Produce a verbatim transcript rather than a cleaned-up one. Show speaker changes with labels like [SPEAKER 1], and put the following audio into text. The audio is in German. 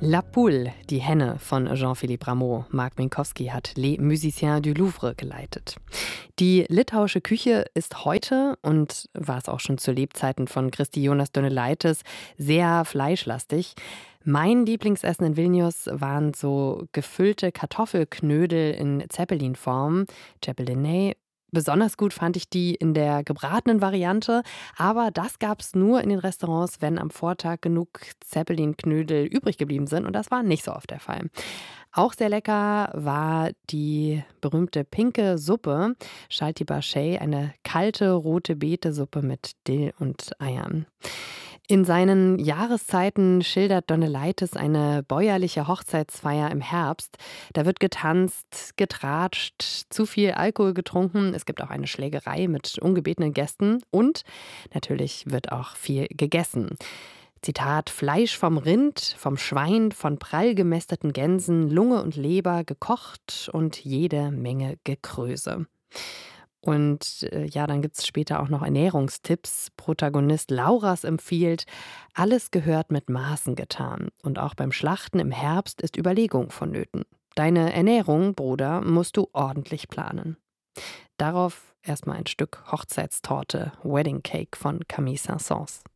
[SPEAKER 1] La Poule, die Henne von Jean-Philippe Rameau. Marc Minkowski hat Les Musiciens du Louvre geleitet. Die litauische Küche ist heute, und war es auch schon zu Lebzeiten von Kristijonas Donelaitis, sehr fleischlastig. Mein Lieblingsessen in Vilnius waren so gefüllte Kartoffelknödel in Zeppelin-Form, Ceppelinei. Besonders gut fand ich die in der gebratenen Variante, aber das gab es nur in den Restaurants, wenn am Vortag genug Zeppelin-Knödel übrig geblieben sind, und das war nicht so oft der Fall. Auch sehr lecker war die berühmte pinke Suppe, Shalti Barshay, eine kalte rote Beetesuppe mit Dill und Eiern. In seinen Jahreszeiten schildert Donelaitis eine bäuerliche Hochzeitsfeier im Herbst. Da wird getanzt, getratscht, zu viel Alkohol getrunken. Es gibt auch eine Schlägerei mit ungebetenen Gästen und natürlich wird auch viel gegessen. Zitat: Fleisch vom Rind, vom Schwein, von prall gemästeten Gänsen, Lunge und Leber, gekocht und jede Menge Gekröse. Und äh, ja, dann gibt es später auch noch Ernährungstipps. Protagonist Lauras empfiehlt, alles gehört mit Maßen getan. Und auch beim Schlachten im Herbst ist Überlegung vonnöten. Deine Ernährung, Bruder, musst du ordentlich planen. Darauf erstmal ein Stück Hochzeitstorte, Wedding Cake von Camille Saint-Saëns.